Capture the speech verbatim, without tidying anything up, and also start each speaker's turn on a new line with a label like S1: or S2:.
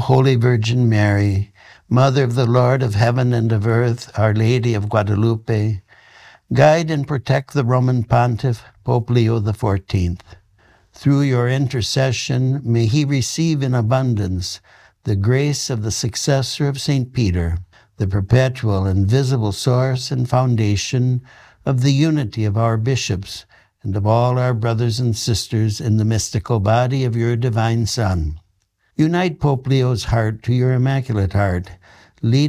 S1: Holy Virgin Mary, Mother of the Lord of heaven and of earth, Our Lady of Guadalupe, guide and protect the Roman Pontiff, Pope Leo the fourteenth. Through your intercession, may he receive in abundance the grace of the successor of Saint Peter, the perpetual and visible source and foundation of the unity of our bishops and of all our brothers and sisters in the mystical body of your divine Son. Unite Pope Leo's heart to your Immaculate Heart. Lead